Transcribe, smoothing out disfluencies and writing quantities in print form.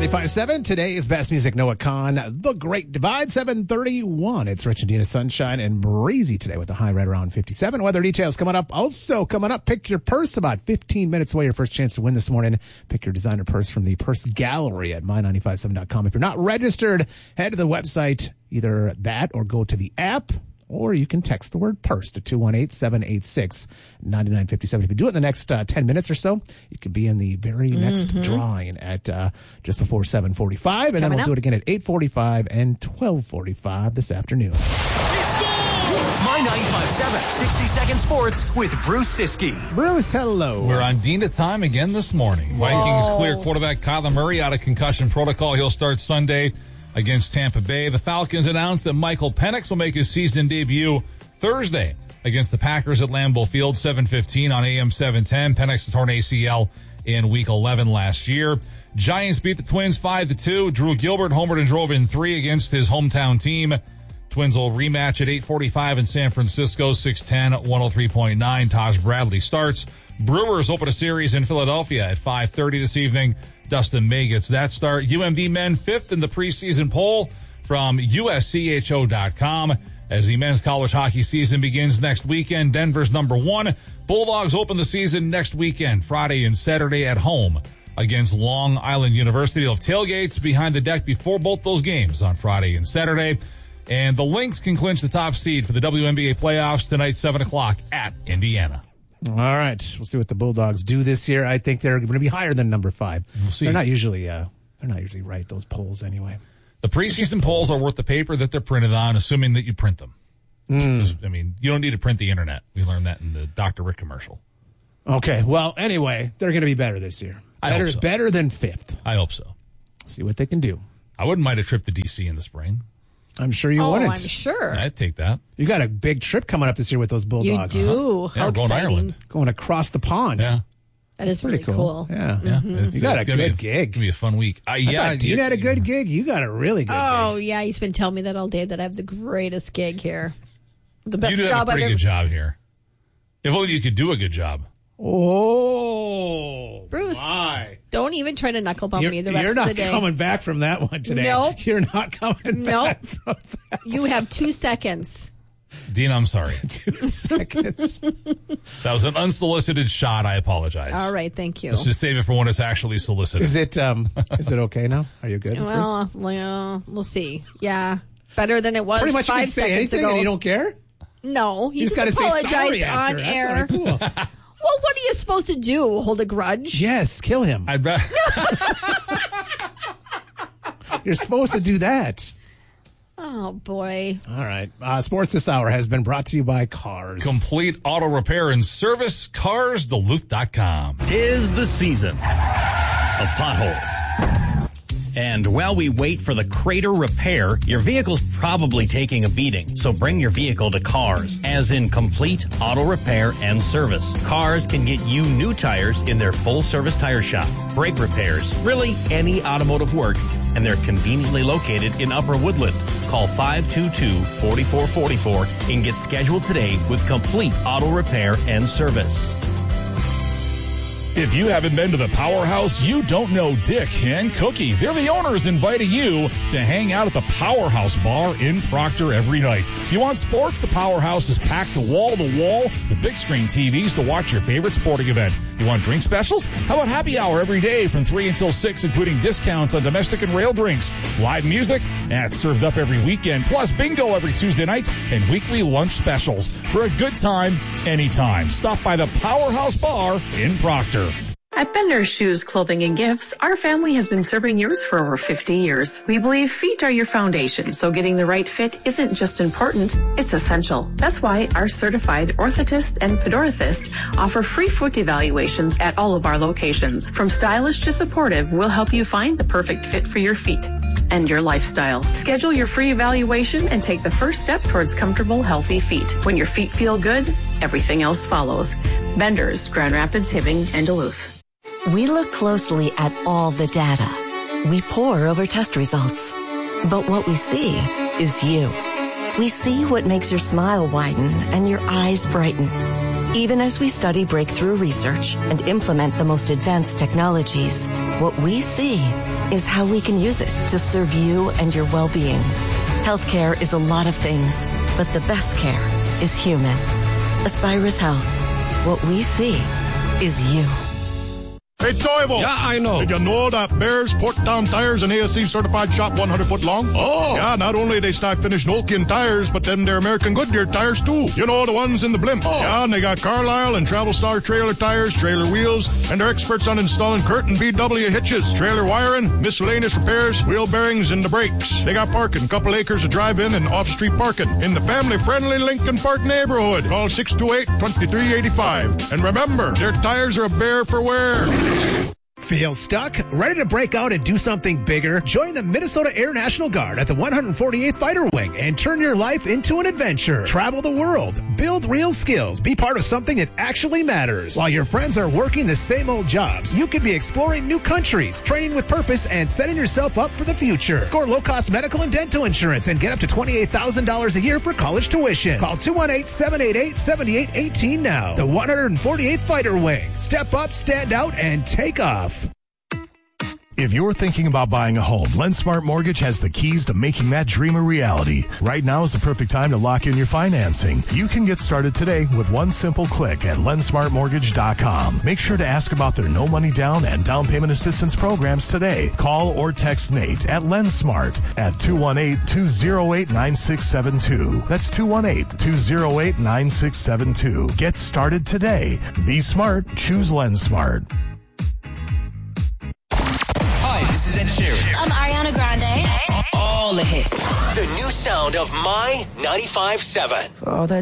95.7, today's best music, Noah Kahn, The Great Divide, 7:31. It's Rich and Dina, sunshine and breezy today with a high right around 57. Weather details coming up. Also coming up, pick your purse about 15 minutes away. Your first chance to win this morning. Pick your designer purse from the Purse Gallery at my957.com. If you're not registered, head to the website, either that or go to the app. Or you can text the word purse to 218-786-9957. If you do it in the next 10 minutes or so, you could be in the very next drawing at just before 7:45. And then we'll do it again at 8:45 and 12:45 this afternoon. It's My 95.7 60-second sports with Bruce Siskey. Bruce, hello. We're on Dina time again this morning. Vikings clear quarterback Kyler Murray out of concussion protocol. He'll start Sunday against Tampa Bay. The Falcons announced that Michael Penix will make his season debut Thursday against the Packers at Lambeau Field, 7:15 on AM 710. Penix torn ACL in Week 11 last year. Giants beat the Twins 5-2. Drew Gilbert homered and drove in 3 against his hometown team. Twins will rematch at 8:45 in San Francisco, 610, 103.9. Taj Bradley starts. Brewers open a series in Philadelphia at 5:30 this evening. Dustin May gets that start. UMD men 5th in the preseason poll from USCHO.com. As the men's college hockey season begins next weekend, Denver's number 1. Bulldogs open the season next weekend, Friday and Saturday at home against Long Island University. They'll have tailgates behind the deck before both those games on Friday and Saturday. And the Lynx can clinch the top seed for the WNBA playoffs tonight, 7 o'clock at Indiana. All right. We'll see what the Bulldogs do this year. I think they're going to be higher than number 5. We'll see. They're not usually right, those polls anyway. The preseason polls are worth the paper that they're printed on, assuming that you print them. I mean, you don't need to print the internet. We learned that in the Dr. Rick commercial. Okay. Well, anyway, they're going to be better this year. I hope so. Better than 5th. I hope so. See what they can do. I wouldn't mind a trip to D.C. in the spring. I'm sure you wouldn't. I'm sure. I'd take that. You got a big trip coming up this year with those Bulldogs. You do. Yeah, How we're going to exciting. Ireland. Going across the pond. Yeah. That is Pretty really cool. Yeah. Yeah. You got a good gig. It's going to be a fun week. I thought Dean had a good gig. You got a really good Oh, gig. yeah. He's been telling me that all day that I have the greatest gig here. The best You do job have a I've pretty ever. good job here. If only you could do a good job. Oh, Bruce, my. don't even try to knuckle bump me the rest You're of the not day. coming back from that one today. Nope. You're not coming back from that. You have 2 seconds. Dean, I'm sorry. 2 seconds. That was an unsolicited shot. I apologize. All right. Thank you. Let's just save it for when it's actually solicited. Is it okay now? Are you good? Well, we'll see. Yeah. Better than it was Pretty much you 5 can say seconds anything ago. and you don't care? No. You just got to say apologize sorry on after. air. That's not cool. Well, what are you supposed to do? Hold a grudge? Yes, kill him. I'd rather. You're supposed to do that. Oh, boy. All right. Sports this hour has been brought to you by Cars. Complete auto repair and service, carsduluth.com. 'Tis the season of potholes. And while we wait for the crater repair, your vehicle's probably taking a beating. So bring your vehicle to Cars, as in complete auto repair and service. Cars can get you new tires in their full-service tire shop, brake repairs, really any automotive work, and they're conveniently located in Upper Woodland. Call 522-4444 and get scheduled today with complete auto repair and service. If you haven't been to the Powerhouse, you don't know Dick and Cookie. They're the owners inviting you to hang out at the Powerhouse Bar in Proctor every night. If you want sports, the Powerhouse is packed to wall with big screen TVs to watch your favorite sporting event. You want drink specials? How about happy hour every day from 3 until 6, including discounts on domestic and rail drinks, live music, and it's served up every weekend, plus bingo every Tuesday night and weekly lunch specials. For a good time, anytime. Stop by the Powerhouse Bar in Proctor. At Bender's Shoes, Clothing, and Gifts, our family has been serving yours for over 50 years. We believe feet are your foundation, so getting the right fit isn't just important, it's essential. That's why our certified orthotist and podorthist offer free foot evaluations at all of our locations. From stylish to supportive, we'll help you find the perfect fit for your feet and your lifestyle. Schedule your free evaluation and take the first step towards comfortable, healthy feet. When your feet feel good, everything else follows. Bender's, Grand Rapids, Hibbing, and Duluth. We look closely at all the data. We pore over test results. But what we see is you. We see what makes your smile widen and your eyes brighten. Even as we study breakthrough research and implement the most advanced technologies, what we see is how we can use it to serve you and your well-being. Healthcare is a lot of things, but the best care is human. Aspirus Health. What we see is you. Hey, Toivo. Yeah, I know. Did you know that Bears Portdown Tires and ASC certified shop 100 foot long? Oh. Yeah, not only they stock finished Nokian tires, but then they're American Goodyear tires too. You know, the ones in the blimp. Oh. Yeah, and they got Carlisle and Travel Star trailer tires, trailer wheels, and they're experts on installing Curtin BW hitches, trailer wiring, miscellaneous repairs, wheel bearings, and the brakes. They got parking, couple acres of drive-in and off-street parking in the family-friendly Lincoln Park neighborhood. Call 628-2385. And remember, their tires are a bear for wear. Feel stuck? Ready to break out and do something bigger? Join the Minnesota Air National Guard at the 148th Fighter Wing and turn your life into an adventure. Travel the world, build real skills, be part of something that actually matters. While your friends are working the same old jobs, you could be exploring new countries, training with purpose, and setting yourself up for the future. Score low-cost medical and dental insurance and get up to $28,000 a year for college tuition. Call 218-788-7818 now. The 148th Fighter Wing. Step up, stand out, and take off. If you're thinking about buying a home, LendSmart Mortgage has the keys to making that dream a reality. Right now is the perfect time to lock in your financing. You can get started today with one simple click at LendSmartMortgage.com. Make sure to ask about their no money down and down payment assistance programs today. Call or text Nate at LendSmart at 218-208-9672. That's 218-208-9672. Get started today. Be smart. Choose LendSmart. This is Ed Sheeran. I'm Ariana Grande. All the hits. The new sound of My 95.7. For all the